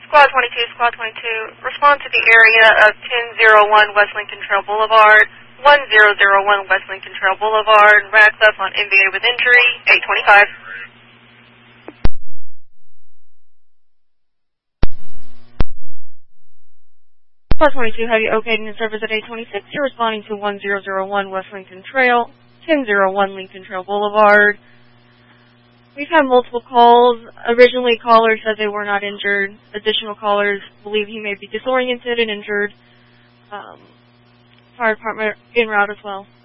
Squad 22, Squad 22, respond to the area of 1001 West Lincoln Trail Boulevard, 1001 West Lincoln Trail Boulevard, Radcliffe on NBA with injury, 825. Squad 22, have you okayed in service at 826? You're responding to 1001 West Lincoln Trail, 1001 Lincoln Trail Boulevard. We've had multiple calls. Originally, callers said they were not injured. Additional callers believe he may be disoriented and injured. Fire department en route as well.